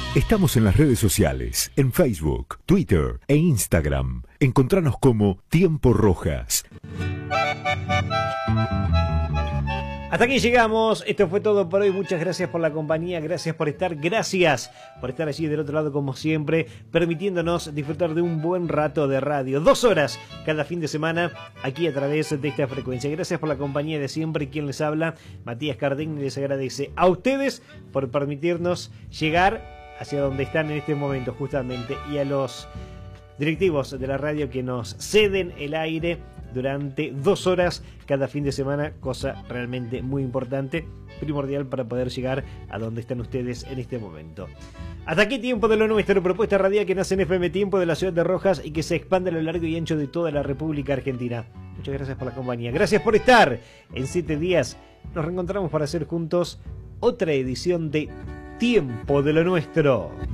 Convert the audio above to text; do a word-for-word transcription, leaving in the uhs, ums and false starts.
Estamos en las redes sociales, en Facebook, Twitter e Instagram. Encontranos como Tiempo Rojas. Hasta aquí llegamos, esto fue todo por hoy, muchas gracias por la compañía, gracias por estar, gracias por estar allí del otro lado como siempre, permitiéndonos disfrutar de un buen rato de radio, dos horas cada fin de semana aquí a través de esta frecuencia. Gracias por la compañía de siempre, quien les habla, Matías Cardín, les agradece a ustedes por permitirnos llegar hacia donde están en este momento justamente, y a los directivos de la radio que nos ceden el aire durante dos horas cada fin de semana, cosa realmente muy importante, primordial para poder llegar a donde están ustedes en este momento. Hasta aquí Tiempo de lo Nuestro, propuesta radial que nace en F M Tiempo de la ciudad de Rojas y que se expande a lo largo y ancho de toda la República Argentina. Muchas gracias por la compañía, gracias por estar. En siete días nos reencontramos para hacer juntos otra edición de Tiempo de lo Nuestro.